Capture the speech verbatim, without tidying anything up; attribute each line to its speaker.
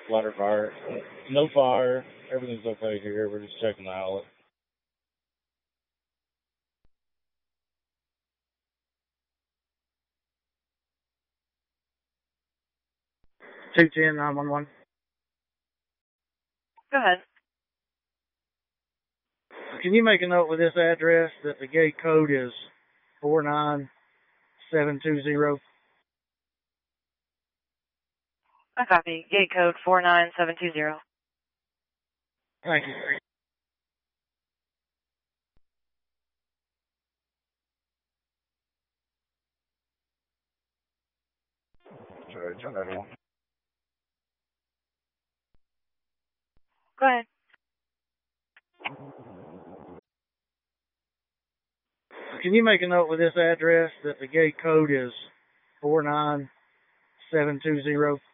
Speaker 1: water fire. No fire. Everything's okay here. We're just checking the outlet.
Speaker 2: two ten nine one one.
Speaker 3: Go ahead.
Speaker 2: Can you make a note with this address that the gate code is four nine seven two zero?
Speaker 3: I copy. Gate code four nine seven two zero.
Speaker 2: Thank you.
Speaker 1: Sorry, turn that on.
Speaker 3: Go ahead.
Speaker 2: Can you make a note with this address that the gate code is four nine seven two zero?